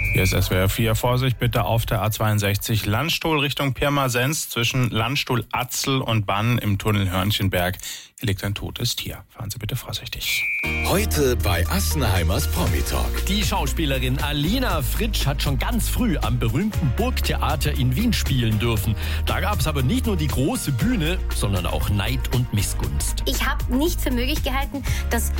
Hier ist SWR 4. Vorsicht bitte auf der A62 Landstuhl Richtung Pirmasens zwischen Landstuhl-Atzel und Bann im Tunnel Hörnchenberg. Hier liegt ein totes Tier. Fahren Sie bitte vorsichtig. Heute bei Assenheimers Promi-Talk. Die Schauspielerin Alina Fritsch hat schon ganz früh am berühmten Burgtheater in Wien spielen dürfen. Da gab es aber nicht nur die große Bühne, sondern auch Neid und Missgunst. Ich habe nicht für möglich gehalten, dass